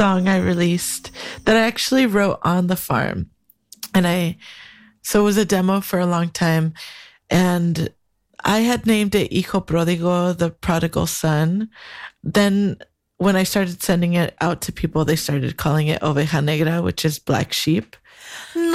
song I released that I actually wrote on the farm. So it was a demo for a long time. And I had named it Hijo Pródigo, the prodigal son. Then when I started sending it out to people, they started calling it Oveja Negra, which is black sheep.